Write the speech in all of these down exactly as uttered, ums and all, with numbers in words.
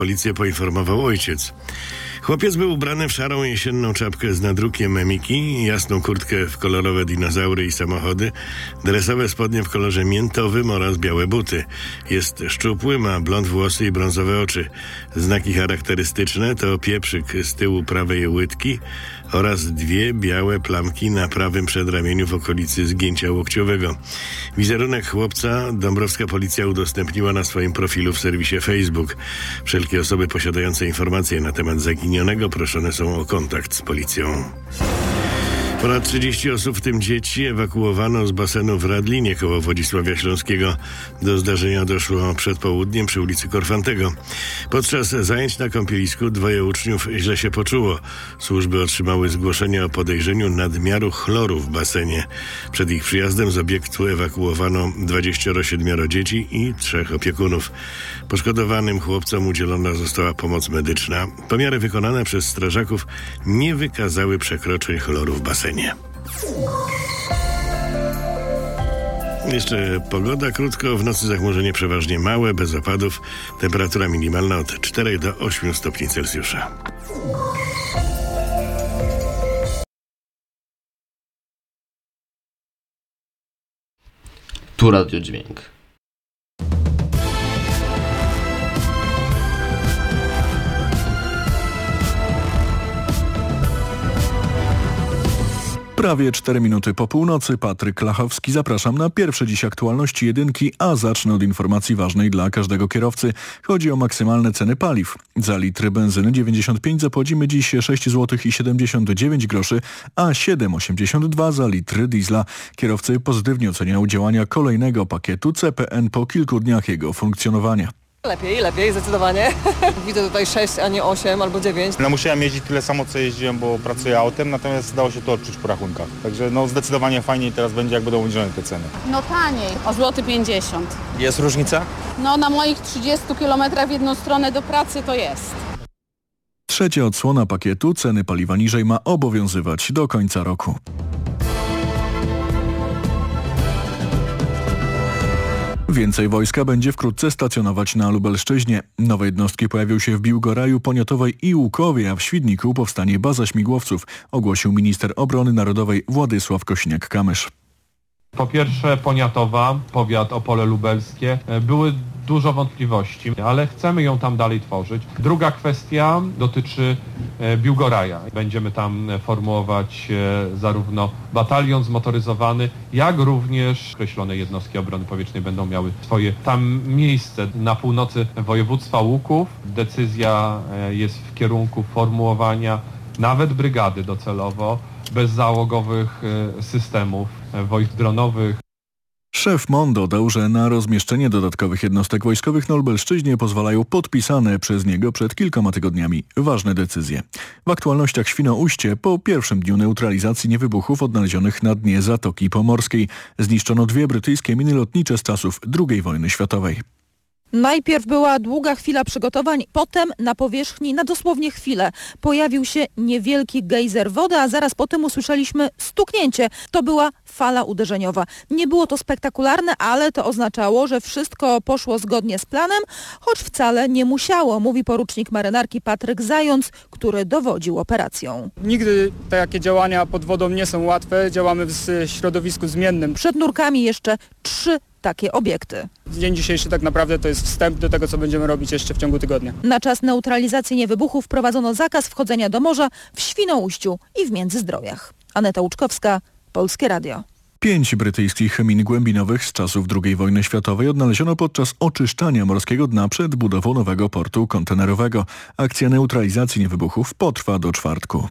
Policję poinformował ojciec. Chłopiec był ubrany w szarą jesienną czapkę z nadrukiem Memiki, jasną kurtkę w kolorowe dinozaury i samochody, dresowe spodnie w kolorze miętowym oraz białe buty. Jest szczupły, ma blond włosy i brązowe oczy. Znaki charakterystyczne to pieprzyk z tyłu prawej łydki oraz dwie białe plamki na prawym przedramieniu w okolicy zgięcia łokciowego. Wizerunek chłopca dąbrowska policja udostępniła na swoim profilu w serwisie Facebook. Wszelkie osoby posiadające informacje na temat zaginionego proszone są o kontakt z policją. Ponad trzydzieści osób, w tym dzieci, ewakuowano z basenu w Radlinie koło Wodzisławia Śląskiego. Do zdarzenia doszło przed południem przy ulicy Korfantego. Podczas zajęć na kąpielisku dwoje uczniów źle się poczuło. Służby otrzymały zgłoszenie o podejrzeniu nadmiaru chloru w basenie. Przed ich przyjazdem z obiektu ewakuowano dwadzieścia siedem dzieci i trzech opiekunów. Poszkodowanym chłopcom udzielona została pomoc medyczna. Pomiary wykonane przez strażaków nie wykazały przekroczeń chloru w basenie. Jeszcze pogoda, krótko, w nocy zachmurzenie przeważnie małe, bez opadów, temperatura minimalna od czterech do ośmiu stopni Celsjusza. Tu Radio Dźwięk. Prawie cztery minuty po północy. Patryk Lachowski. Zapraszam na pierwsze dziś aktualności jedynki, a zacznę od informacji ważnej dla każdego kierowcy. Chodzi o maksymalne ceny paliw. Za litr benzyny dziewięćdziesiąt pięć zapłacimy dziś sześć złotych siedemdziesiąt dziewięć groszy, a siedem osiemdziesiąt dwa za litr diesla. Kierowcy pozytywnie oceniają działania kolejnego pakietu C P N po kilku dniach jego funkcjonowania. Lepiej, lepiej, zdecydowanie. Widzę tutaj sześć, a nie osiem albo dziewięć. No musiałem jeździć tyle samo, co jeździłem, bo pracuję autem, natomiast dało się to odczuć po rachunkach. Także no zdecydowanie fajniej teraz będzie, jak będą obniżone te ceny. No taniej, o złoty pięćdziesiąt. Jest różnica? No na moich trzydziestu kilometrach w jedną stronę do pracy to jest. Trzecia odsłona pakietu ceny paliwa niżej ma obowiązywać do końca roku. Więcej wojska będzie wkrótce stacjonować na Lubelszczyźnie. Nowe jednostki pojawią się w Biłgoraju, Poniatowej i Łukowie, a w Świdniku powstanie baza śmigłowców, ogłosił minister obrony narodowej Władysław Kosiniak-Kamysz. Po pierwsze Poniatowa, powiat Opole Lubelskie, były dużo wątpliwości, ale chcemy ją tam dalej tworzyć. Druga kwestia dotyczy Biłgoraja. Będziemy tam formułować zarówno batalion zmotoryzowany, jak również określone jednostki obrony powietrznej będą miały swoje tam miejsce na północy województwa Łuków. Decyzja jest w kierunku formułowania nawet brygady docelowo bezzałogowych systemów wojsk dronowych. Szef M O N dodał, że na rozmieszczenie dodatkowych jednostek wojskowych na Lubelszczyźnie pozwalają podpisane przez niego przed kilkoma tygodniami ważne decyzje. W aktualnościach Świnoujście po pierwszym dniu neutralizacji niewybuchów odnalezionych na dnie Zatoki Pomorskiej zniszczono dwie brytyjskie miny lotnicze z czasów drugiej wojny światowej. Najpierw była długa chwila przygotowań, potem na powierzchni, na dosłownie chwilę, pojawił się niewielki gejzer wody, a zaraz potem usłyszeliśmy stuknięcie. To była fala uderzeniowa. Nie było to spektakularne, ale to oznaczało, że wszystko poszło zgodnie z planem, choć wcale nie musiało, mówi porucznik marynarki Patryk Zając, który dowodził operacją. Nigdy takie działania pod wodą nie są łatwe, działamy w środowisku zmiennym. Przed nurkami jeszcze trzy takie obiekty. Dzień dzisiejszy tak naprawdę to jest wstęp do tego, co będziemy robić jeszcze w ciągu tygodnia. Na czas neutralizacji niewybuchów wprowadzono zakaz wchodzenia do morza w Świnoujściu i w Międzyzdrojach. Aneta Łuczkowska, Polskie Radio. Pięć brytyjskich min głębinowych z czasów drugiej wojny światowej odnaleziono podczas oczyszczania morskiego dna przed budową nowego portu kontenerowego. Akcja neutralizacji niewybuchów potrwa do czwartku.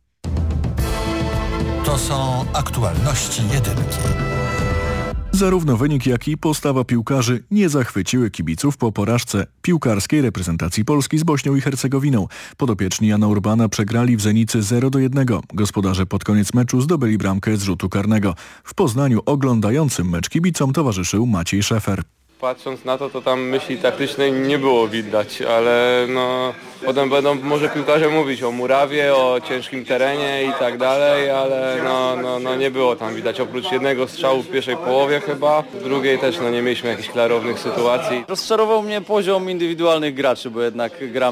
To są aktualności jedynki. Zarówno wynik, jak i postawa piłkarzy nie zachwyciły kibiców po porażce piłkarskiej reprezentacji Polski z Bośnią i Hercegowiną. Podopieczni Jana Urbana przegrali w Zenicy zero do jednego. Gospodarze pod koniec meczu zdobyli bramkę z rzutu karnego. W Poznaniu oglądającym mecz kibicom towarzyszył Maciej Szefer. Patrząc na to, to tam myśli taktycznej nie było widać, ale no potem będą może piłkarze mówić o murawie, o ciężkim terenie i tak dalej, ale no, no, no nie było tam widać, oprócz jednego strzału w pierwszej połowie chyba, w drugiej też no nie mieliśmy jakichś klarownych sytuacji. Rozczarował mnie poziom indywidualnych graczy, bo jednak gram